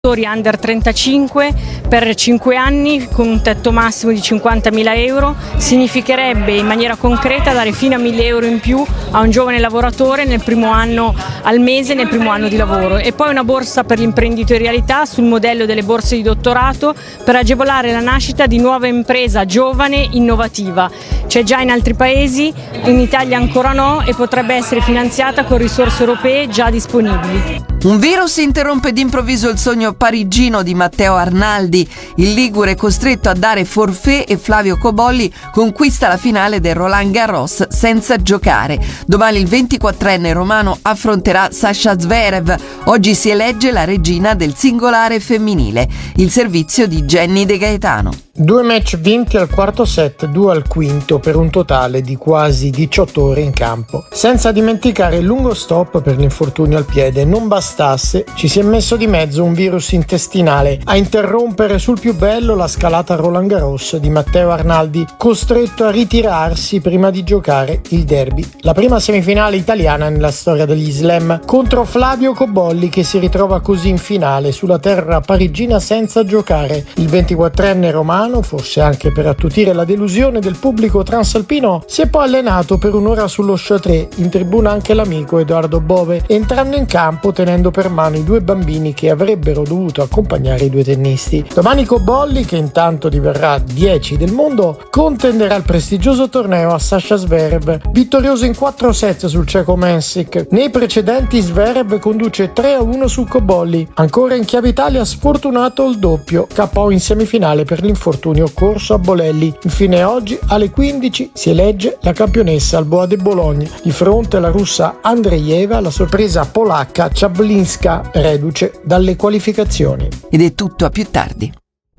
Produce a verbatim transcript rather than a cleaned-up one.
under trentacinque per cinque anni con un tetto massimo di cinquantamila euro significherebbe in maniera concreta dare fino a mille euro in più a un giovane lavoratore nel primo anno al mese, nel primo anno di lavoro, e poi una borsa per l'imprenditorialità sul modello delle borse di dottorato per agevolare la nascita di nuova impresa giovane innovativa. C'è già in altri paesi, in Italia ancora no, e potrebbe essere finanziata con risorse europee già disponibili. Un virus interrompe d'improvviso il sogno parigino di Matteo Arnaldi. Il ligure, costretto a dare forfait, e Flavio Cobolli conquista la finale del Roland Garros senza giocare. Domani il ventiquattrenne romano affronterà Sasha Zverev. Oggi si elegge la regina del singolare femminile. Il servizio di Jenny De Gaetano. Due match vinti al quarto set, due al quinto, per un totale di quasi diciotto ore in campo. Senza dimenticare il lungo stop per l'infortunio al piede. Non bastasse, ci si è messo di mezzo un virus intestinale a interrompere sul più bello la scalata Roland Garros di Matteo Arnaldi, costretto a ritirarsi prima di giocare il derby. La prima semifinale italiana nella storia degli slam, contro Flavio Cobolli, che si ritrova così in finale sulla terra parigina senza giocare. Il ventiquattrenne romano, forse anche per attutire la delusione del pubblico transalpino, si è poi allenato per un'ora sullo Châtelet, in tribuna anche l'amico Edoardo Bove, entrando in campo tenendo per mano i due bambini che avrebbero dovuto accompagnare i due tennisti. Domani Cobolli, che intanto diverrà dieci del mondo, contenderà il prestigioso torneo a Sasha Zverev, vittorioso in quattro set sul ceco Mensik. Nei precedenti Zverev conduce tre a uno su Cobolli. Ancora in chiave Italia, sfortunato il doppio, K O in semifinale per l'infortunio corso a Bolelli. Infine oggi alle quindici si elegge la campionessa al Bois de Boulogne, di fronte alla russa Andreeva, la sorpresa polacca Chablinska, reduce dalle qualificazioni. Ed è tutto, a più tardi.